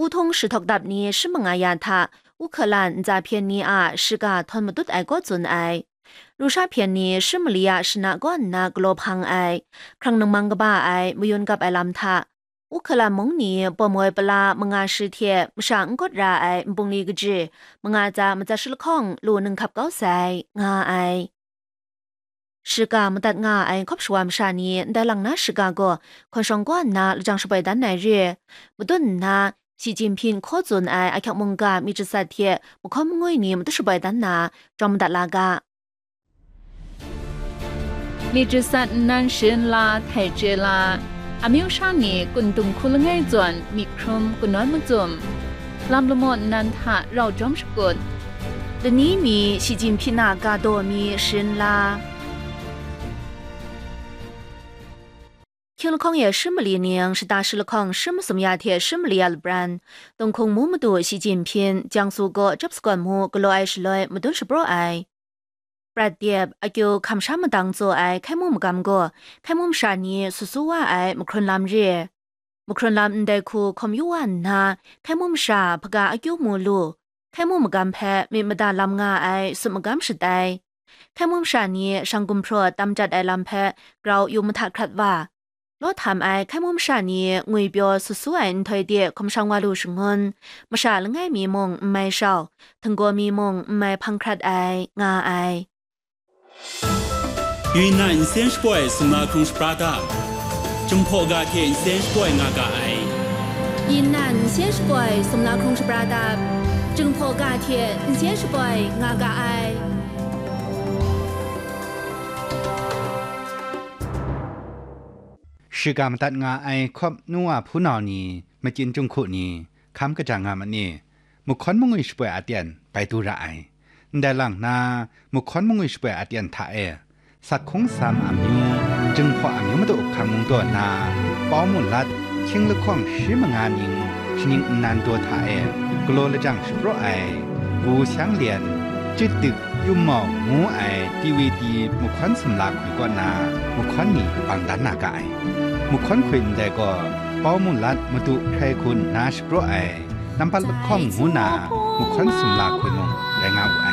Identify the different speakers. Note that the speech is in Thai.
Speaker 1: 乌通石头达尼是蒙阿亚塔，乌克兰在偏尼啊是个团木都爱国尊爱。รูชาเพียนนี้ชิมเลียชนะก้อนนากลพังไอครั้งนึงมังกบ้าไอมยุนกับไอลำทะอุคลามงนี้ปมวยปลามงาชิเทียมช่างกดราไอบุงลีกจีมงาจะมันจะชิลข้องลูนึงขับเก้าใส่งาไอชิกามันตัดงาไอครบชวามชานี้ได้หลังนะชิกาโกคนชงก้อนนาจังสบายด้านไหนเรียมุดุนนา习近平可尊爱阿克蒙嘎米之萨贴มุขมงวยนี้มันต้องสบายด้านนาจอมดัดลากา
Speaker 2: มีจิสัตนันชินลาไทเจลาอามิวชานีกุนตุงคุลง่ายจวนมีครุมกุนน้อยมุจุมลำละมดนันทะเราจอมสกุล
Speaker 1: เดนี้มี习近平นากาโดมีชินลา听了康也什么理念是大师了康什么什么亚铁什么理亚了不然东空木木多习近平江苏个这不是管木个罗爱是来木都是不爱ปราเดียบอากิวคำช้ามาดังโจไอแค่มุมกำก็แค่มุมชานีสุว่าไอมุครนลำเรียมุครนลำได้คูคอมยุวันนาแค่มุมชาพกาอากิวมูลูแค่มุมกำแพ้มีมาดาลำงาไอสุมกำสุดไอแค่มุมชานีช่างกุมพรตำจัดไอลำแพ้เราอยู่มาถักขัดว่าล้อถามไอแค่มุมชานีงวยเบียวสุไอถอยเดียคำช่างว่าลูชงนมาชาละง่ายมีมงไม่เศร้าทั้งก็มีมงไม่พังขัดไองาไอ
Speaker 3: 云南先是怪送那空是巴达，中破嘎天先是怪那个爱。
Speaker 1: 云南先是怪送那空是巴达，中破嘎天先是怪那个爱。
Speaker 4: 是การตัดงาไอครอบนัวผู้นอนี้มาจินจงขุนี้คำกระจางงามันนี่มุขคนมุงอิสเปอาเตียนไปดูระไอได้หลังนามุขคนมุงอิสเปอาเตียนท่าสักคงสามอามิวจึงพออามิวมาตัวขังมุงตัวนาป้อมุลัดเชิงลึกข้องชิมงานิงชนิงนานตัวท่ากลัวละจังสโปรไอกูช้างเลียนจิตตึกยุ่มหมอกงูไอทีวีดีมุขคนสำลักคุยก่อนนามุขคนนี่ปังดันนากายมุขคนคุยได้ก็ป้อมุลัดมาตุใครคุณนาสโปรไอนำปัลข้องหูนามุขคนสำลักคุยมงแรงเอาไอ